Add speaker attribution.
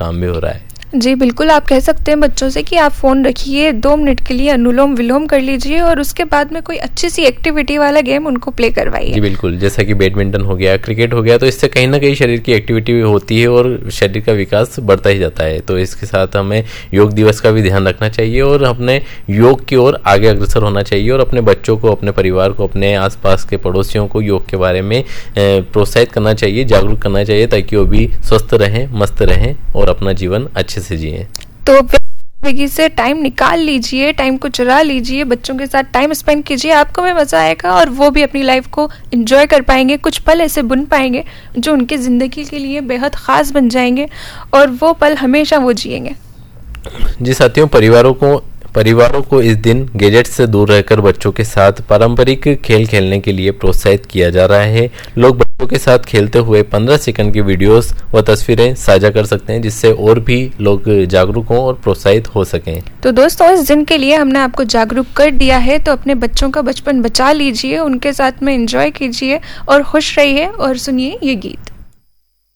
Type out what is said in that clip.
Speaker 1: काम भी हो रहा है।
Speaker 2: जी बिल्कुल, आप कह सकते हैं बच्चों से कि आप फ़ोन रखिए, 2 मिनट के लिए अनुलोम विलोम कर लीजिए और उसके बाद में कोई अच्छी सी एक्टिविटी वाला गेम उनको प्ले करवाइए।
Speaker 1: जी बिल्कुल, जैसा कि बैडमिंटन हो गया, क्रिकेट हो गया, तो इससे कहीं ना कहीं शरीर की एक्टिविटी होती है और शरीर का विकास बढ़ता ही जाता है। तो इसके साथ हमें योग दिवस का भी ध्यान रखना चाहिए और अपने योग की ओर आगे अग्रसर होना चाहिए और अपने बच्चों को, अपने परिवार को, अपने आसपास के पड़ोसियों को योग के बारे में प्रोत्साहित करना चाहिए, जागरूक करना चाहिए, ताकि वो भी स्वस्थ रहें, मस्त रहें और अपना जीवन अच्छे से जिएं।
Speaker 2: तो जिंदगी से टाइम निकाल लीजिए, टाइम को चुरा लीजिए, बच्चों के साथ टाइम स्पेंड कीजिए, आपको भी मजा आएगा और वो भी अपनी लाइफ को एंजॉय कर पाएंगे। कुछ पल ऐसे बुन पाएंगे जो उनकी ज़िंदगी के लिए बेहद ख़ास बन जाएंगे और वो पल हमेशा वो जिएंगे।
Speaker 1: जी साथियों, परिवारों को इस दिन गैजेट्स से दूर रहकर बच्चों के साथ पारंपरिक खेल खेलने के लिए प्रोत्साहित किया जा रहा है। लोग बच्चों के साथ खेलते हुए 15 सेकंड की वीडियोस व तस्वीरें साझा कर सकते हैं, जिससे और भी लोग जागरूक हों और प्रोत्साहित हो सकें।
Speaker 2: तो दोस्तों, इस दिन के लिए हमने आपको जागरूक कर दिया है, तो अपने बच्चों का बचपन बचा लीजिए, उनके साथ में एंजॉय कीजिए और खुश रहिए और सुनिए ये गीत।